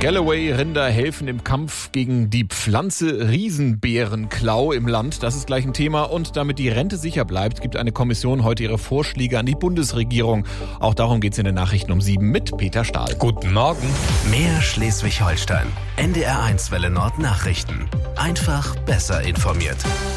Galloway-Rinder helfen im Kampf gegen die Pflanze Riesenbeerenklau im Land. Das ist gleich ein Thema. Und damit die Rente sicher bleibt, gibt eine Kommission heute ihre Vorschläge an die Bundesregierung. Auch darum geht es in den Nachrichten um 7 mit Peter Stahl. Guten Morgen. Mehr Schleswig-Holstein. NDR1 Welle Nord Nachrichten. Einfach besser informiert.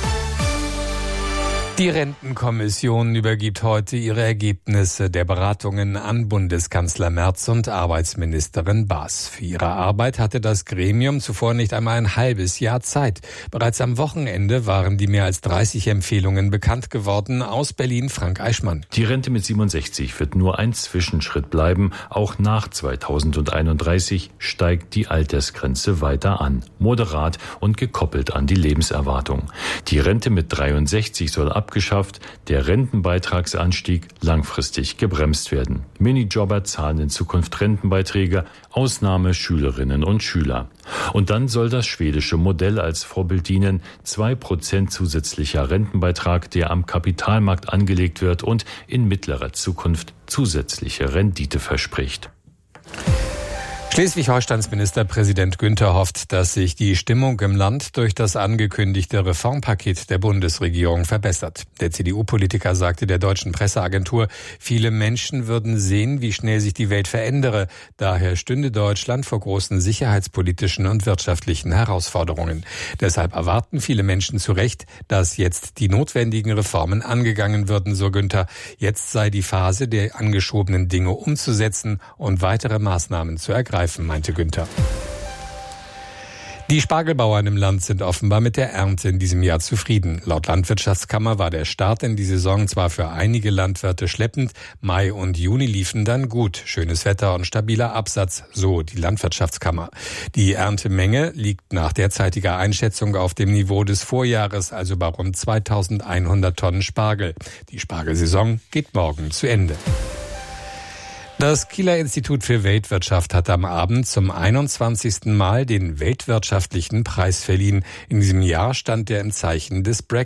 Die Rentenkommission übergibt heute ihre Ergebnisse der Beratungen an Bundeskanzler Merz und Arbeitsministerin Baas. Für ihre Arbeit hatte das Gremium zuvor nicht einmal ein halbes Jahr Zeit. Bereits am Wochenende waren die mehr als 30 Empfehlungen bekannt geworden. Aus Berlin Frank Eichmann. Die Rente mit 67 wird nur ein Zwischenschritt bleiben. Auch nach 2031 steigt die Altersgrenze weiter an. Moderat und gekoppelt an die Lebenserwartung. Die Rente mit 63 soll abgeschafft, der Rentenbeitragsanstieg langfristig gebremst werden. Minijobber zahlen in Zukunft Rentenbeiträge, Ausnahme Schülerinnen und Schüler. Und dann soll das schwedische Modell als Vorbild dienen, 2% zusätzlicher Rentenbeitrag, der am Kapitalmarkt angelegt wird und in mittlerer Zukunft zusätzliche Rendite verspricht. Schleswig-Holsteins Ministerpräsident Günther hofft, dass sich die Stimmung im Land durch das angekündigte Reformpaket der Bundesregierung verbessert. Der CDU-Politiker sagte der deutschen Presseagentur, viele Menschen würden sehen, wie schnell sich die Welt verändere. Daher stünde Deutschland vor großen sicherheitspolitischen und wirtschaftlichen Herausforderungen. Deshalb erwarten viele Menschen zu Recht, dass jetzt die notwendigen Reformen angegangen würden, so Günther. Jetzt sei die Phase, der angeschobenen Dinge umzusetzen und weitere Maßnahmen zu ergreifen, meinte Günther. Die Spargelbauern im Land sind offenbar mit der Ernte in diesem Jahr zufrieden. Laut Landwirtschaftskammer war der Start in die Saison zwar für einige Landwirte schleppend, Mai und Juni liefen dann gut. Schönes Wetter und stabiler Absatz, so die Landwirtschaftskammer. Die Erntemenge liegt nach derzeitiger Einschätzung auf dem Niveau des Vorjahres, also bei rund 2100 Tonnen Spargel. Die Spargelsaison geht morgen zu Ende. Das Kieler Institut für Weltwirtschaft hat am Abend zum 21. Mal den Weltwirtschaftlichen Preis verliehen. In diesem Jahr stand er im Zeichen des Brexit.